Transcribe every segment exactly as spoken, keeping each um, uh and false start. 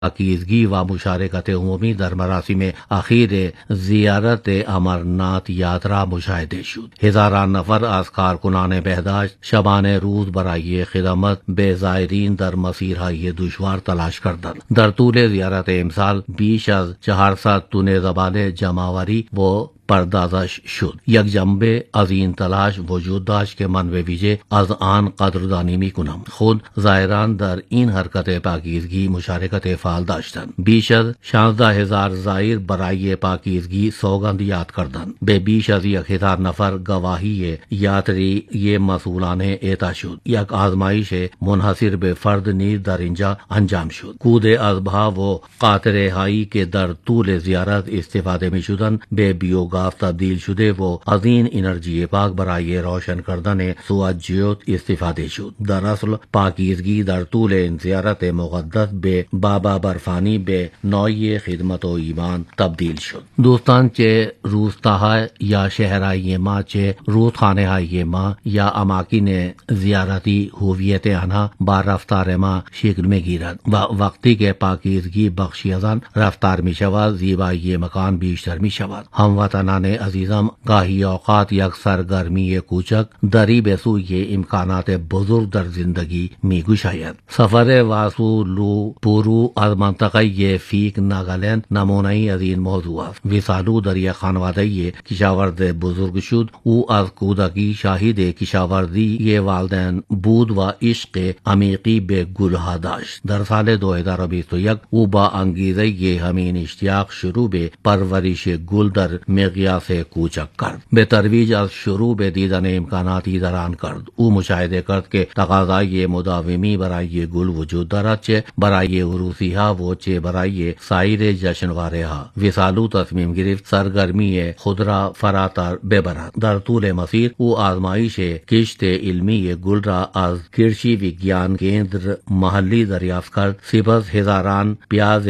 پاکیزگی و مشارکت عمومی در مراسم اخیر زیارت امرناتھ یاترا مشاهده شد. هزاران نفر از کارکنان بهداشت شبانه روز برای خدمت به زائرین در مسیرهای دشوار تلاش کردند. در طول زیارت امسال بیش از چهارصد تن زباله جمعآوری و پردازش شد. یک جنبه از این تلاش وجود داشت که من به ویژه از آن قدردانی می کنم. خود زائران در این حرکت پاکیزگی مشارکت فعال داشتند. بیش از شانزده هزار زائر برای پاکیزگی سوگند یاد کردند. به بیش از یک هزار نفر گواهی یاتری مسئولانه اعطا شد. یک آزمایش منحصر به فرد نیز در اینجا انجام شد. کود اضحی و قاطره هایی که در طول زیارت استفاده می شدند به بیوگاز تبدیل شده و از این انرژی پاک برای روشن کردن سوادجیوت استفاده شد. در اصل پاکیزگی در طول این زیارت مقدس به بابا برفانی به نوعی خدمت و ایمان تبدیل شد. دوستان، چه روستاهای یا شهرهای ما، چه رودخانه های ما یا اماکن زیارتی، هویت آنها با رفتار ما شکل می گیرد و وقتی که پاکیزگی بخشی از آن رفتار می شود، زیبایی مکان بیشتر می شود. هموطنان عزیزم، گاهی اوقات یک سرگرمی کوچک دری به سوی امکانات بزرگ در زندگی می گشاید. سفر واسو لو پورو از منطقه فیک ناگالند نمونه‌ای از این موضوع است. ویسالو در یک خانواده کشاورز بزرگ شد. او از کودکی شاهد کشاورزی والدین بود و عشق عمیقی به گلها داشت. در سال دو هزار و بیست و یک او با انگیزه همین اشتیاق شروع به پرورش گل در مقیاس کوچک کرد. به ترویج از شروع به دیدن امکاناتی در آن کرد. او مشاهده کرد که تقاضای مداومی برای گل وجود دارد، چه برای عروسی ها و چه برای سایر جشنواره ها. ویسالو تصمیم گرفت سرگرمی خود را فراتر ببرد. در طول مسیر او آزمایش کشت علمی گل را از کرشی وگیان کیندر محلی دریافت کرد. سپس هزاران پیاز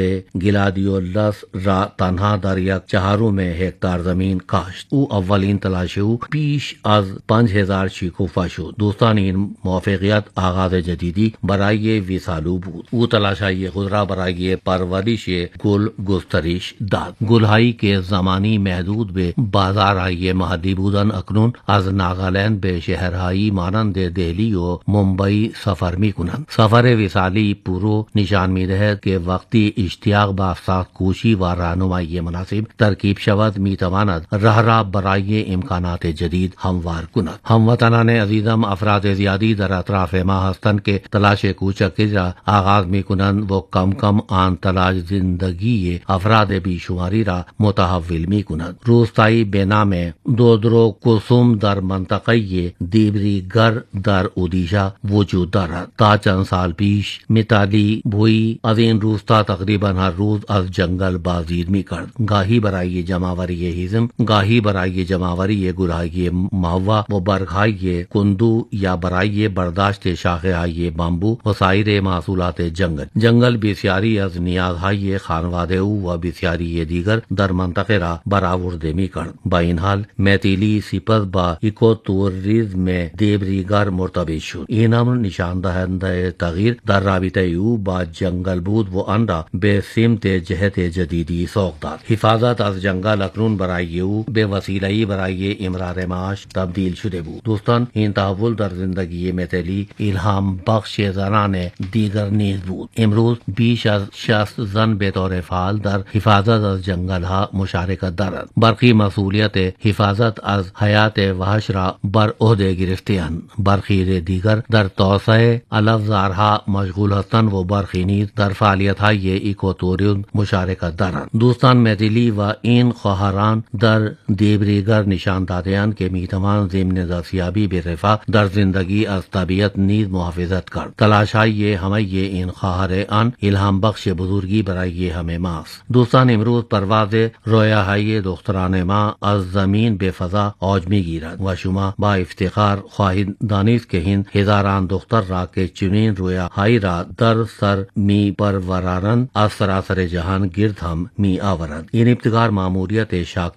گلادیولس را تنها در یک چهارم هکتار زمین کاشت. او اولین تلاش او بیش از پنج هزار شکوفه شد. دوستان، این موفقیت آغاز جدیدی برای ویسالو بود. او تلاشهای خود را برای پرورش گل گسترش داد. گلهایی که زمانی محدود به بازارهای محلی بودند اکنون از ناگالند به شهرهایی مانند دهلی و ممبئی سفر می کنند. سفر ویسالی پورو نشان می دهد که وقتی اشتیاق به سخت‌کوشی و راهنمایی مناسب ترکیب شود می تواند راه را برای امکانات جدید هموار کند. هموطنان عزیزم، افراد زیادی در اطراف ما هستند که تلاش کوچکی را آغاز می کنند و کم کم آن تلاش زندگی افراد بیشماری را متحول می کند. روستایی به نام دودرو کوسوم در منطقه دیبریگر در اودیشا وجود دارد. تا چند سال پیش میتالی بوئی از این روستا تقریبا هر روز از جنگل بازدید می کرد. گاهی برای جمعآوری هیزم، گاهی برای جمعآوری گلهای ماوا و برگهای کندو یا برای برداشت شاخه های بامبو و سایر محصولات جنگل. جنگل بسیاری از نیازهای خانواده او و بسیاری دیگر در منطقه را برآورده می کرد. با این حال میتیلی سپس با ایکوتوریسم دیبریگر مرتبط شد. این امر نشان دهنده تغییر در رابطه او با جنگل بود و آن را به سمت جهت جدیدی سوق داد. حفاظت از جنگل اکنون برای او به وسیله‌ای برای امرار معاش تبدیل شده بود. دوستان، این تحول در زندگی میتیلی الهام بخش زنان دیگر نیز بود. امروز بیش از شصت زن به طور فعال در حفاظت از جنگل ها مشارکت دارند. برخی مسئولیت حفاظت از حیات وحش را بر عهده گرفته‌اند. برخی دیگر در توسعه علفزارها مشغول هستند و برخی نیز در فعالیت‌های ایکوتوریسم مشارکت دارند. دوستان، میتیلی و این خواهران در دیبریگر نشان داده‌اند که میتوان ضمن دستیابی به رفاه در زندگی از طبیعت نیز محافظت کرد. تلاش‌های همه این خواهران الهام بخش بزرگی برای همه ماست. دوستان، امروز پرواز رویاهای دختران ما از زمین به فضا اوج میگیرد و شما با افتخار خواهید دانست که این هزاران دختر را که چنین رویاهایی را در سر می پرورانند از سراسر جهان گرد هم می آورند. این ابتکار ماموریت شاکتی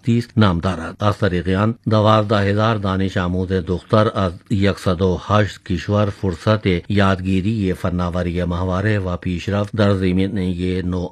هفتیست نام دارد. از طریق آن دوازده هزار دانش آموز دختر از صد و هشت کشور فرصت یادگیری فناوری ماهواره و پیشرفت در زمینه